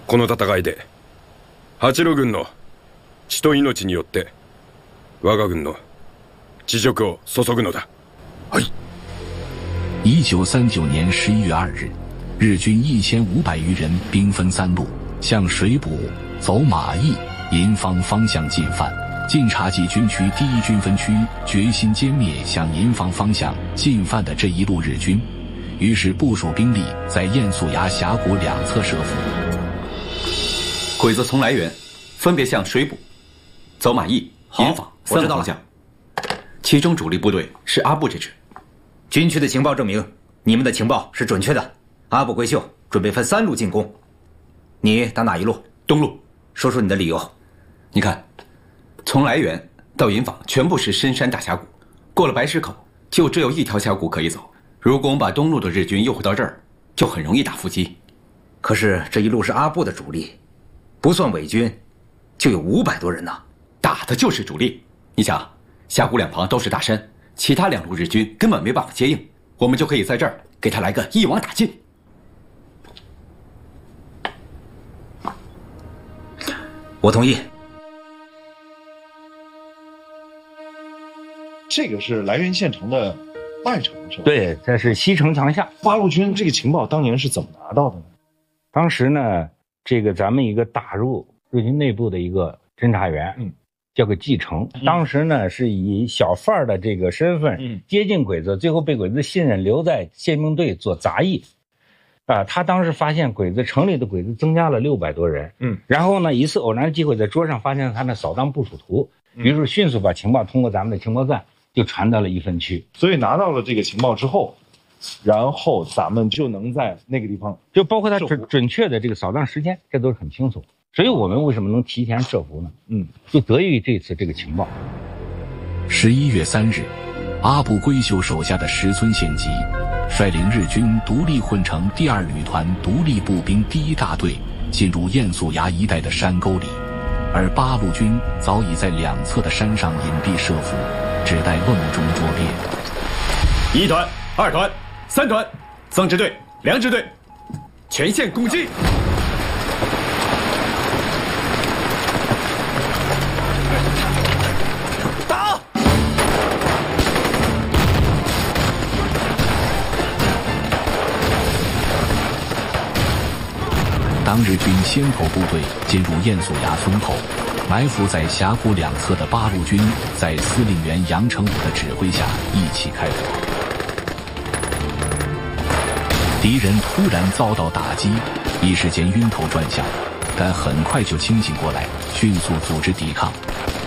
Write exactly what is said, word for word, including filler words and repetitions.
この戦いで八路軍の血と命によって我が軍の恥辱を注ぐのだ。 はい。一九三九年十一月二日，日军一千五百余人兵分三路，向水补、走马邑、银坊方向进犯。晋察冀军区第一军分区决心歼灭向银坊方向进犯的这一路日军，于是部署兵力在堰肃崖峡谷两侧设伏。 鬼子从来源分别向水补、走马邑、银坊三个方向，其中主力部队是阿部这支。 军区的情报证明，你们的情报是准确的。阿部贵秀准备分三路进攻，你打哪一路？ 东路。 说说你的理由。 你看，从来源到银坊全部是深山大峡谷，过了白石口就只有一条峡谷可以走。如果我们把东路的日军诱回到这儿，就很容易打伏击。 可是这一路是阿部的主力，不算伪军，就有五百多人呢。 打的就是主力。你想，峡谷两旁都是大山，其他两路日军根本没办法接应，我们就可以在这儿给他来个一网打尽。 我同意。 这个是来源县城的外城是吧？ 对，这是西城墙下。 八路军这个情报当年是怎么拿到的呢？ 当时呢，这个咱们一个打入日军内部的一个侦察员，嗯，叫个季成。当时呢是以小贩儿的这个身份，嗯，接近鬼子，最后被鬼子信任，留在宪兵队做杂役。啊，他当时发现鬼子城里的鬼子增加了六百多人，嗯，然后呢，一次偶然的机会在桌上发现他的扫荡部署图，于是迅速把情报通过咱们的情报站就传到了一分区。 所以拿到了这个情报之后，然后咱们就能在那个地方， 就包括他准准确的这个扫荡时间，这都是很清楚。所以我们为什么能提前设伏呢？嗯，就得益于这次这个情报。 十一月三日，阿部贵秀手下的石村宪吉率领日军独立混成第二旅团独立步兵第一大队进入堰肃崖一带的山沟里，而八路军早已在两侧的山上隐蔽设伏，只待瓮中捉鳖。 一团、二团、三团，增支队、粮支队，全线攻击！ 打！ 当日军先头部队进入堰肃崖村后，埋伏在峡谷两侧的八路军在司令员杨成武的指挥下一起开火。敌人突然遭到打击，一时间晕头转向，但很快就清醒过来，迅速组织抵抗。